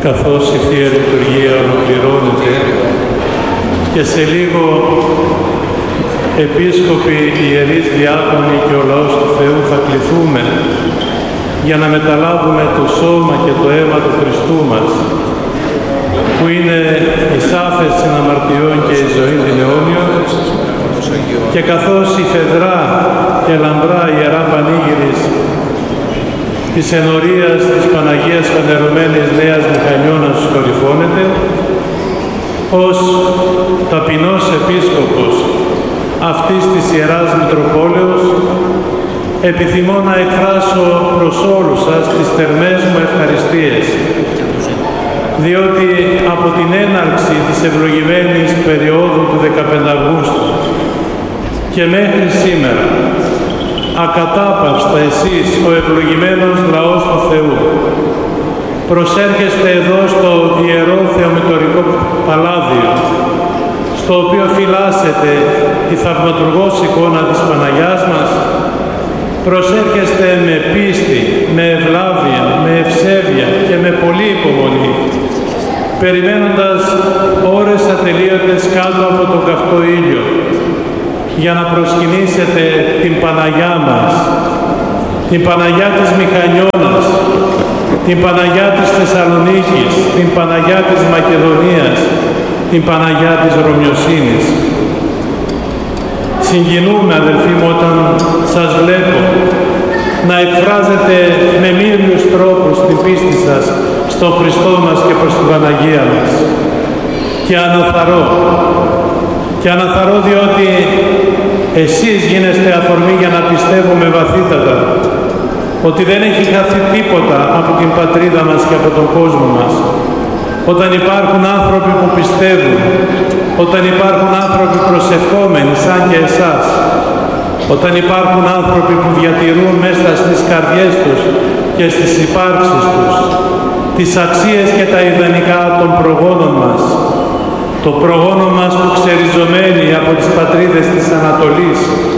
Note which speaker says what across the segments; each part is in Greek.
Speaker 1: καθώς η Θεία Λειτουργία ολοκληρώνεται και σε λίγο επίσκοποι, ιερείς, διάκονοι και ο λαός του Θεού θα κληθούμε για να μεταλάβουμε το σώμα και το αίμα του Χριστού μας, που είναι η σάφες των αμαρτιών και η ζωή την αιώνιο, και καθώς η φεδρά και λαμπρά ιερά πανήγυρης της ενορίας της Παναγίας Φανερωμένης Νέας Μηχανιώνας κορυφώνεται, ως ταπεινός επίσκοπος αυτής της Ιεράς Μητροπόλεως, επιθυμώ να εκφράσω προς όλους σας τις θερμές μου ευχαριστίες, διότι από την έναρξη της ευλογημένης περίοδου του 15 Αυγούστου και μέχρι σήμερα, ακατάπαυστα εσείς, ο ευλογημένος λαός του Θεού, προσέρχεστε εδώ στο Ιερό Θεομητορικό Παλάδιο, στο οποίο φυλάσσεται η θαυματουργός εικόνα της Παναγιάς μας, προσέρχεστε με πίστη, με ευλάβεια, με ευσέβεια και με πολλή υπομονή, περιμένοντας ώρες ατελείωτες κάτω από τον καυτό ήλιο, για να προσκυνήσετε την Παναγιά μας, την Παναγιά της Μηχανιώνας, την Παναγιά της Θεσσαλονίκης, την Παναγιά της Μακεδονίας, την Παναγιά της Ρωμιοσύνης. Συγκινούμε, αδελφοί μου, όταν σας βλέπω να εκφράζετε με μύριους τρόπους την πίστη σας στον Χριστό μας και προς την Παναγία μας. Και αναθαρώ διότι εσείς γίνεστε αφορμή για να πιστεύουμε βαθύτατα ότι δεν έχει χαθεί τίποτα από την πατρίδα μας και από τον κόσμο μας. Όταν υπάρχουν άνθρωποι που πιστεύουν, όταν υπάρχουν άνθρωποι προσευχόμενοι σαν και εσάς, όταν υπάρχουν άνθρωποι που διατηρούν μέσα στις καρδιές τους και στις υπάρξεις τους τις αξίες και τα ιδανικά των προγόνων μας, το προγόνο μας που ξεριζωμένοι από τις πατρίδες της Ανατολής,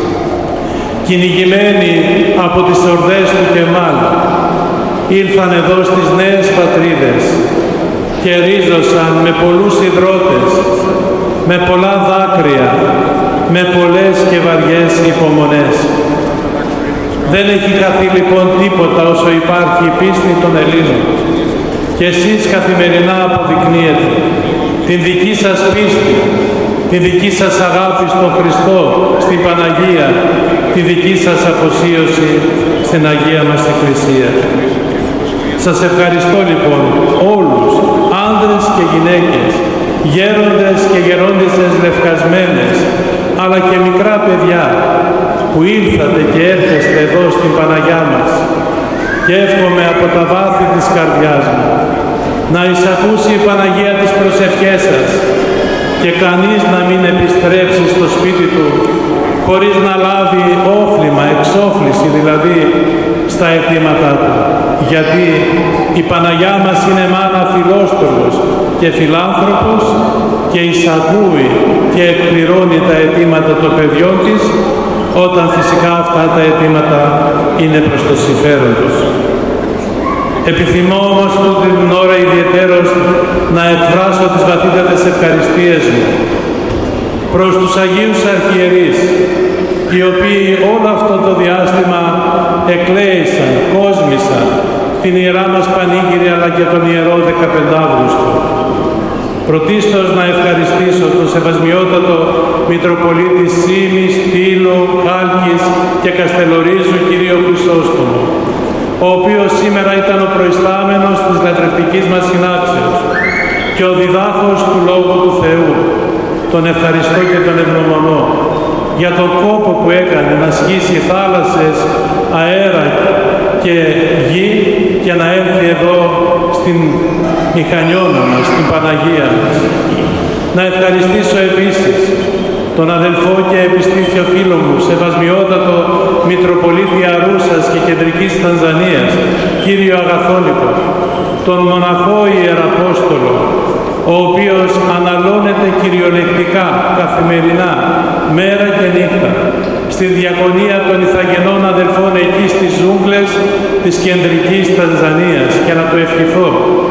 Speaker 1: κυνηγημένοι από τις ορδές του Κεμάλ, ήλθαν εδώ στις νέες πατρίδες και ρίζωσαν με πολλούς ιδρώτες, με πολλά δάκρυα, με πολλές και βαριές υπομονές. Δεν έχει χαθεί λοιπόν τίποτα όσο υπάρχει η πίστη των Ελλήνων. Και εσείς καθημερινά αποδεικνύετε την δική σας πίστη, την δική σας αγάπη στον Χριστό, στην Παναγία, τη δική σας αφοσίωση στην Αγία μας Εκκλησία. Σας ευχαριστώ λοιπόν όλους, άνδρες και γυναίκες, γέροντες και γερόντισσες λευκασμένες, αλλά και μικρά παιδιά που ήλθατε και έρχεστε εδώ στην Παναγιά μας, και εύχομαι από τα βάθη της καρδιάς μου να εισακούσει η Παναγία τις προσευχές σας και κανείς να μην επιστρέψει στο σπίτι του χωρίς να λάβει όφλημα, εξόφληση δηλαδή στα αιτήματά του. Γιατί η Παναγιά μας είναι μάνα φιλόστροφος και φιλάνθρωπος και εισακούει και εκπληρώνει τα αιτήματα των παιδιών της, όταν φυσικά αυτά τα αιτήματα είναι προς το συμφέρον τους. Επιθυμώ όμως τούτη την ώρα ιδιαιτέρως να εκφράσω τις βαθύτατες ευχαριστίες μου προς τους Αγίους Αρχιερείς, οι οποίοι όλο αυτό το διάστημα εκλέησαν, κόσμησαν την Ιερά μας Πανήγυρη αλλά και τον Ιερό 15 Αύγουστο. Πρωτίστως να ευχαριστήσω τον Σεβασμιότατο Μητροπολίτη Σήμης, Τήλου, Χάλκης και Καστελορίζου κύριο Χρυσόστομο, ο οποίος σήμερα ήταν ο προϊστάμενος της λατρευτικής μας συνάξεως και ο διδάχος του Λόγου του Θεού. Τον ευχαριστώ και τον ευγνωμονώ για τον κόπο που έκανε να σχίσει θάλασσες, αέρα και γη και να έρθει εδώ στην Μηχανιώνα μας, στην Παναγία μας. Να ευχαριστήσω επίσης τον αδελφό και επιστήθιο φίλο μου, Σεβασμιότατο Μητροπολίτη Αρούσας και Κεντρικής Τανζανίας, κύριο Αγαθόνικο, τον μοναχό Ιεραπόστολο, ο οποίος αναλώνεται κυριολεκτικά, καθημερινά, μέρα και νύχτα, στη διακονία των Ιθαγενών αδελφών εκεί στις ζούγκλες της Κεντρικής Τανζανίας, και να το ευχηθώ.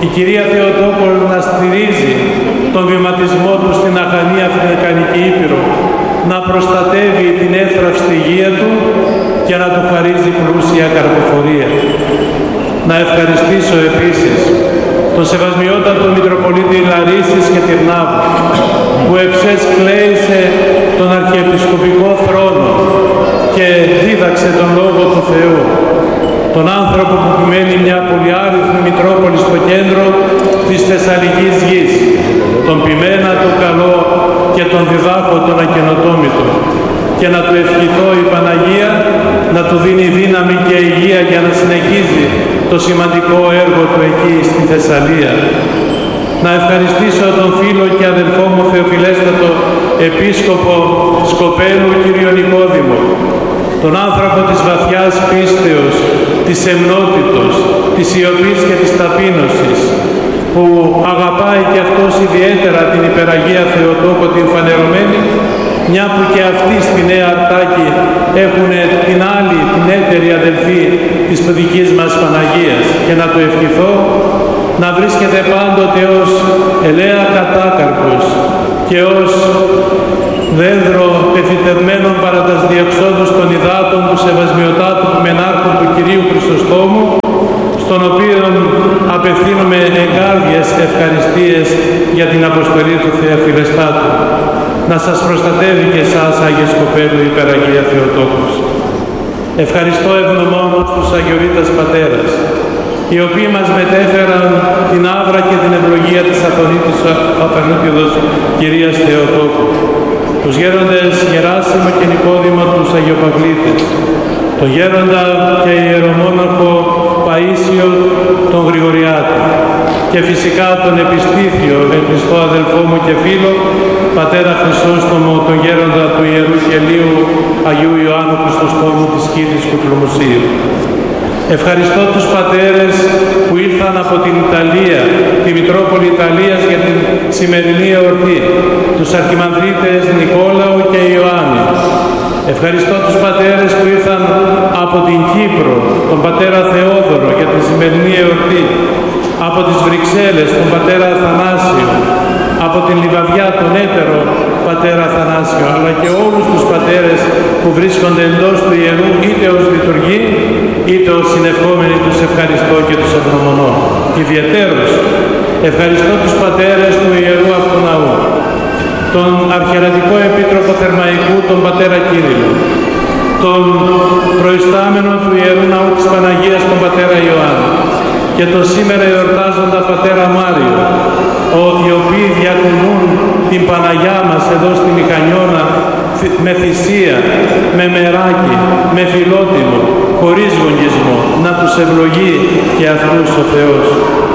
Speaker 1: η κυρία Θεοτόκου να στηρίζει τον βηματισμό του στην αχανή Αφρικανική Ήπειρο, να προστατεύει την εύθραυστη υγεία του και να του χαρίζει πλούσια καρποφορία. Να ευχαριστήσω επίσης τον Σεβασμιότατο Μητροπολίτη Λαρίσης και Τυρνάβου, που ευσές κλέησε τον αρχιεπισκοπικό θρόνο και δίδαξε τον Λόγο του Θεού. Τον άνθρωπο που επιμένει μια πολυάριθμη Μητρόπολη στο κέντρο της Θεσσαλικής γης, τον ποιμένα το καλό και τον διδάφο τον ακενοτόμητο, και να του ευχηθώ η Παναγία να του δίνει δύναμη και υγεία για να συνεχίζει το σημαντικό έργο του εκεί στη Θεσσαλία. Να ευχαριστήσω τον φίλο και αδελφό μου Θεοφιλέστατο Επίσκοπο Σκοπέλου κύριο Νικόδημο, τον άνθρωπο της βαθιάς πίστεως, της εμνότητος, της σιωπής και της ταπείνωσης, που αγαπάει και αυτός ιδιαίτερα την Υπεραγία Θεοτόκο την φανερωμένη, μια που και αυτοί στη Νέα Αρτάκη έχουν την άλλη, την έτερη αδελφή της δικής μας Παναγίας, και να του ευχηθώ να βρίσκεται πάντοτε ως ελαία κατάκαρπος και ως δένδρο εφητευμένων παρά τας διεξόδους των υδάτων του Σεβασμιωτάτου του Μενάρχου του Κυρίου Χρυσοστόμου, στον οποίο απευθύνουμε εγκάρδιες ευχαριστίες για την αποστολή του Θεοφιλεστάτου. Να σας προστατεύει και εσάς, Άγιε Σκοπέλου, Υπεραγία Θεοτόκος. Ευχαριστώ ευγνωμόνως τους Αγιορείτας Πατέρας, οι οποίοι μας μετέφεραν την άβρα και την ευλογία της Αθωνίτης Αθανίτιδος Κυρίας Θεοτόκου, τους γέροντες Γεράσιμο και Νικόδημο τους Αγιοπαυλίτες, τον γέροντα και ιερομόναχο Παΐσιο τον Γρηγοριάτη, και φυσικά τον Επιστήθιο, Χριστό αδελφό μου και φίλο, Πατέρα Χρυσόστομο, τον γέροντα του Ιερού Κελίου Αγίου Ιωάννου Χρυσοστόμου της Κήτης Κουκλομουσίου. Ευχαριστώ τους πατέρες που ήρθαν από την Ιταλία, τη Μητρόπολη Ιταλίας, για την σημερινή εορτή, τους αρχιμανδρίτες Νικόλαο και Ιωάννη. Ευχαριστώ τους πατέρες που ήρθαν από την Κύπρο, τον πατέρα Θεόδωρο, για την σημερινή εορτή, από τις Βρυξέλλες, τον πατέρα Αθανάσιο, από την Λιβαδιά, τον έτερο πατέρα Αθανάσιο, αλλά και όλους τους πατέρες που βρίσκονται εντός του Ιερού, είτε ως λειτουργοί, είτε ως συνευχόμενοι. Τους ευχαριστώ και τους ευγνωμονώ. Ιδιαιτέρως ευχαριστώ τους πατέρες του Ιερού Αυτοναού, τον Αρχιερατικό Επίτροπο Θερμαϊκού, τον πατέρα Κύριλλο, τον προϊστάμενο του Ιερού Ναού της Παναγίας, τον πατέρα Ιωάννη, και τον σήμερα εορτάζοντα πατέρα Μάριο, οι οποίοι διακονούν την Παναγιά μας εδώ στη Μηχανιώνα με θυσία, με μεράκι, με φιλότιμο, χωρίς γονισμό. Να τους ευλογεί και αυτούς ο Θεός.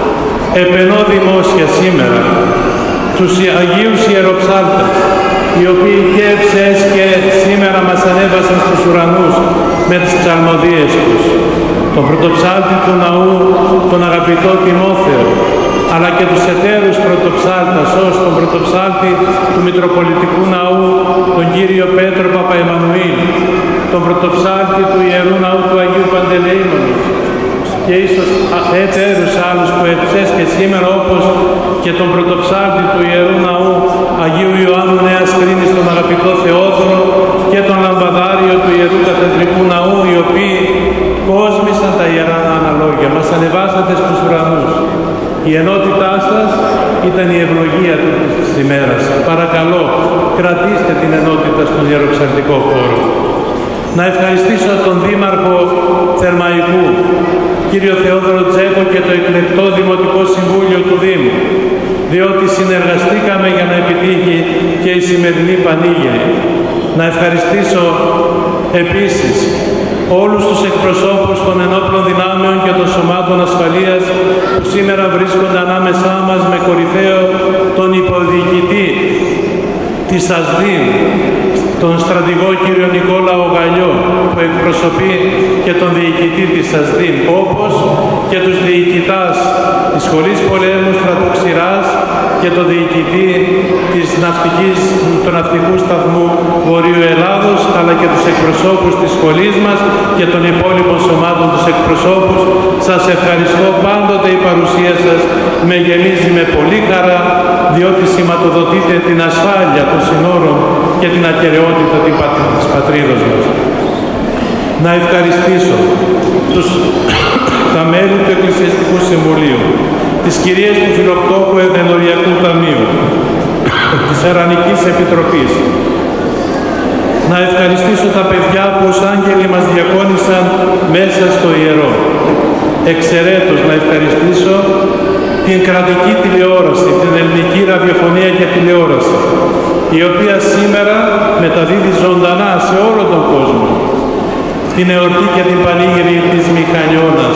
Speaker 1: Επενώ δημόσια σήμερα τους Αγίους Ιεροψάλτες, οι οποίοι και ευσές και σήμερα μας ανέβασαν στους ουρανούς με τις ψαλμοδίες τους. Τον πρωτοψάλτη του ναού, τον αγαπητό Τιμόθεο, αλλά και τους εταίρους πρωτοψάλτας, ως τον πρωτοψάλτη του Μητροπολιτικού Ναού, τον Κύριο Πέτρο Παπαεμμανουήλ, τον πρωτοψάλτη του Ιερού Ναού του Αγίου Παντελεήμονος, και ίσως εταίρους άλλους που ευσές και σήμερα, όπως και τον πρωτοψάλτη του Ιερού Ναού Αγίου Ιωάννου Νέας Κρίνης, τον αγαπητό Θεόδωρο, και τον λαμπαδάριο του Ιερού Καθεδρικού Ναού, οι οποίοι κόσμησαν τα Ιερά Αναλόγια, μας ανεβάσατε στους ουρανούς. Η ενότητά σας ήταν η ευλογία της ημέρας. Παρακαλώ, κρατήστε την ενότητα στον ιεροψαλτικό χώρο. Να ευχαριστήσω τον Δήμαρχο Θερμαϊκού, κύριο Θεόδωρο Τζέκο, και το εκλεκτό Δημοτικό Συμβούλιο του Δήμου, διότι συνεργαστήκαμε για να επιτύχει και η σημερινή πανήγυρη. Να ευχαριστήσω επίσης όλους τους εκπροσώπους των ενόπλων δυνάμεων και των σωμάτων ασφαλείας που σήμερα βρίσκονται ανάμεσά μας, με κορυφαίο τον υποδιοικητή της ΑΣΔΗΝ, τον στρατηγό κύριο Νικόλαο Γαλλιό, που εκπροσωπεί και τον διοικητή της ΑΣΔΗΝ, όπως και τους διοικητάς της Σχολής Πολέμου Στρατού Ξηράς και τον διοικητή του Ναυτικού Σταθμού Βορείου Ελλάδος, αλλά και τους εκπροσώπους της σχολής μας και των υπόλοιπων σωμάτων, τους εκπροσώπους. Σας ευχαριστώ, πάντοτε η παρουσία σας με γεμίζει με πολύ χαρά, διότι σηματοδοτείτε την ασφάλεια των συνόρων και την ακεραιότητα της πατρίδος μας. Να ευχαριστήσω τα μέλη του Εκκλησιαστικού Συμβουλίου, τις κυρίες του Φιλοκτόχου Ενδενοριακού Ταμείου, της Ερανικής Επιτροπής. Να ευχαριστήσω τα παιδιά που ως άγγελοι μας διακόνησαν μέσα στο ιερό. Εξαιρέτως να ευχαριστήσω την κρατική τηλεόραση, την ελληνική ραδιοφωνία και τηλεόραση, η οποία σήμερα μεταδίδει ζωντανά σε όλο τον κόσμο την εορτή και την πανήγυρη της Μηχανιώνας.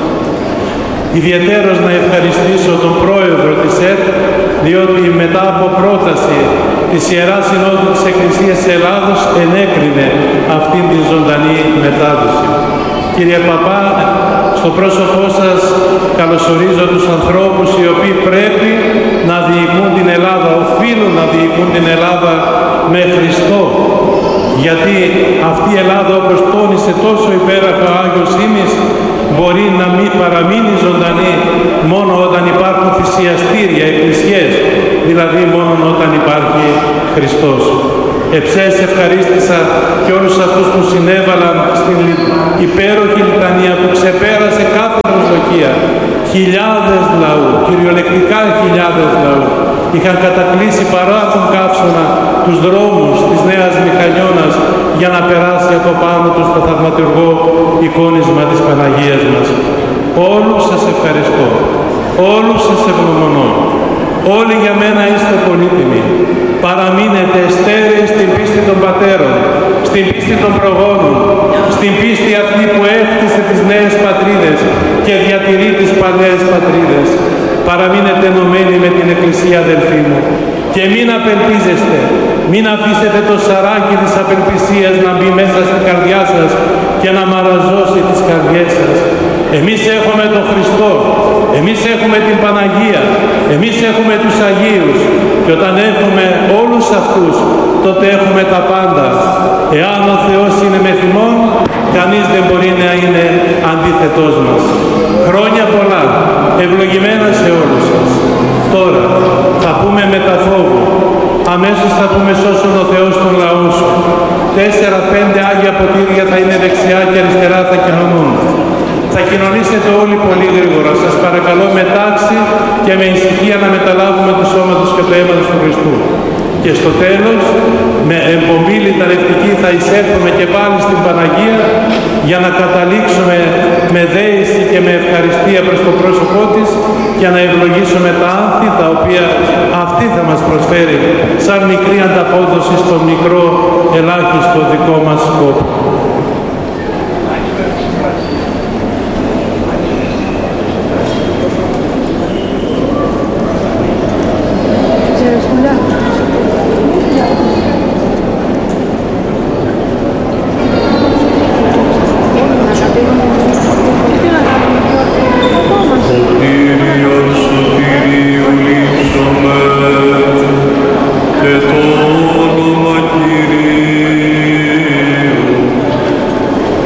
Speaker 1: Ιδιαιτέρως να ευχαριστήσω τον πρόεδρο της ΕΡΤ, διότι μετά από πρόταση της Ιεράς Συνόδου της Εκκλησίας της Ελλάδος ενέκρινε αυτήν την ζωντανή μετάδοση. Κύριε Παπά, στο πρόσωπό σας καλωσορίζω τους ανθρώπους οι οποίοι πρέπει να διοικούν την Ελλάδα, οφείλουν να διοικούν την Ελλάδα με Χριστό. Γιατί αυτή η Ελλάδα, όπως τόνισε τόσο υπέροχα ο Άγιος Ήμις, μπορεί να μην παραμείνει ζωντανή μόνο όταν υπάρχουν θυσιαστήρια, εκκλησιές, δηλαδή μόνο όταν υπάρχει Χριστός. Εψές ευχαρίστησα και όλους αυτούς που συνέβαλαν στην υπέροχη λιτανία που ξεπέρασε κάθε προσδοκία. Χιλιάδες λαού, κυριολεκτικά χιλιάδες λαού, είχαν κατακλείσει παρά τον καύσωνα τους δρόμους της Νέας Μηχανιώνας για να περάσει από πάνω τους το θαυματουργό εικόνισμα της Παναγίας μας. Όλους σας ευχαριστώ, όλους σας ευγνωμονώ. Όλοι για μένα είστε πολύτιμοι. Παραμείνετε στέρεοι στην πίστη των πατέρων, στην πίστη των προγόνων, στην πίστη αυτή που έφτιασε τις νέες πατρίδες και διατηρεί τις παλαιές πατρίδες. Παραμείνετε ενωμένοι με την Εκκλησία, αδελφοί μου, και μην απελπίζεστε, μην αφήσετε το σαράκι της απελπισίας να μπει μέσα στην καρδιά σας και να μαραζώσει τις καρδιές σας. Εμείς έχουμε τον Χριστό, εμείς έχουμε την Παναγία, εμείς έχουμε τους Αγίους, και όταν έχουμε όλους αυτούς, τότε έχουμε τα πάντα. Εάν ο Θεός είναι με θυμόν, κανείς δεν μπορεί να είναι αντίθετός μας. Χρόνια πολλά, ευλογημένα σε όλους σας. Τώρα θα πούμε μετά φόβου, αμέσως θα πούμε σώσον ο Θεός των λαών σου. 4-5 Άγια ποτήρια θα είναι δεξιά και αριστερά θα κοινωνούν. Θα κοινωνήσετε όλοι πολύ γρήγορα. Σας παρακαλώ με τάξη και με ησυχία να μεταλάβουμε το σώμα τους και το αίμα του Χριστού. Και στο τέλος, με εμπομπή λιτανευτική θα εισέλθουμε και πάλι στην Παναγία για να καταλήξουμε με δέηση και με ευχαριστία προς το πρόσωπό της και να ευλογήσουμε τα άνθη τα οποία αυτή θα μας προσφέρει σαν μικρή ανταπόδοση στο μικρό ελάχιστο δικό μας σκόπο.